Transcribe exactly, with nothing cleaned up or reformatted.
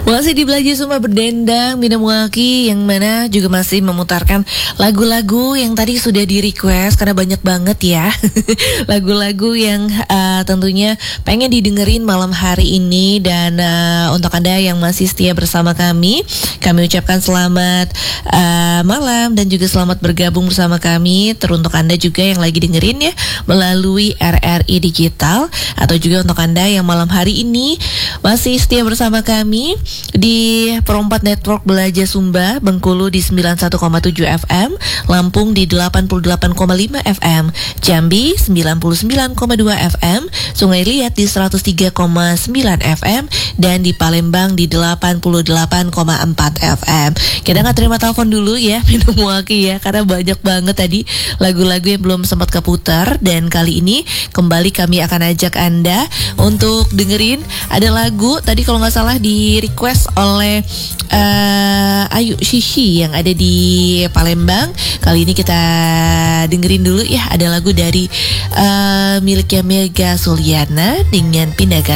Masih di Belajar Sumba Berdendang Binamuaki, yang mana juga masih memutarkan lagu-lagu yang tadi sudah di request, karena banyak banget ya lagu-lagu yang uh, tentunya pengen didengerin malam hari ini. Dan uh, untuk Anda yang masih setia bersama kami, kami ucapkan selamat uh, malam dan juga selamat bergabung bersama kami. Teruntuk Anda juga yang lagi dengerin ya melalui R R I Digital, atau juga untuk Anda yang malam hari ini masih setia bersama kami di Perompat Network Belajar Sumba, Bengkulu di sembilan puluh satu koma tujuh F M, Lampung di delapan puluh delapan koma lima F M, Jambi sembilan puluh sembilan koma dua F M, Sungai Liat di seratus tiga koma sembilan F M, dan di Palembang di delapan puluh delapan koma empat F M. Kita nggak terima telepon dulu ya, Binamuaki ya, karena banyak banget tadi lagu-lagu yang belum sempat keputar. Dan kali ini kembali kami akan ajak Anda untuk dengerin ada lagu tadi kalau nggak salah di request oleh uh, Ayu Shishi yang ada di Palembang. Kali ini kita dengerin dulu ya, ada lagu dari uh, miliknya Mega Suliana dengan Pindaga